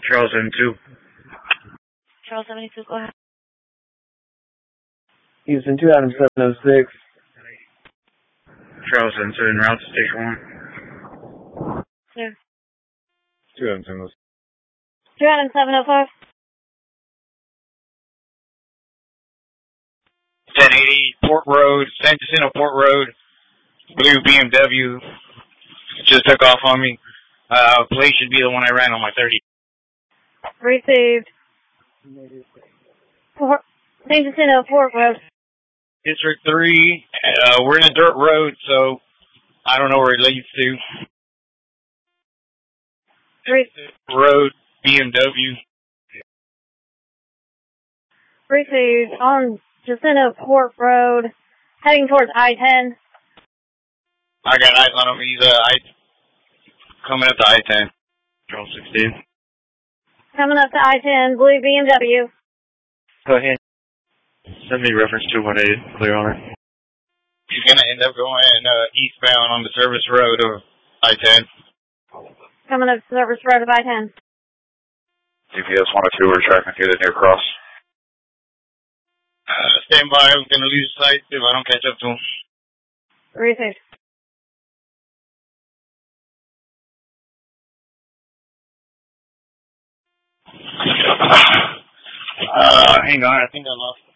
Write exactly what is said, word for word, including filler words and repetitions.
Charles seventy-two. Charles seventy-two, go ahead. Houston two, Adam seven oh six. Charles seventy-two, en route to station one. Clear. two, Adam seven oh six. two, Adam seven oh five. ten eighty Port Road, San Jacinto Port Road, blue B M W, just took off on me. Uh, plate should be the one I ran on my thirty. Received. Port, San Jacinto Port Road. District three, uh, we're in a dirt road, so I don't know where it leads to. Received. Road, B M W. Received. On Jacinto Port Road, heading towards I ten. I got eyes on him. He's uh, I, coming up to I ten. Charles sixteen. Coming up to I ten, blue B M W. Go ahead. Send me reference to what I clear on it. He's going to end up going uh, eastbound on the service road of I ten. Coming up to service road of I ten. G P S one oh two, we're tracking through the near cross. Uh, stand by. I'm going to lose sight if I don't catch up to him. Received. Uh, hang on. I think I lost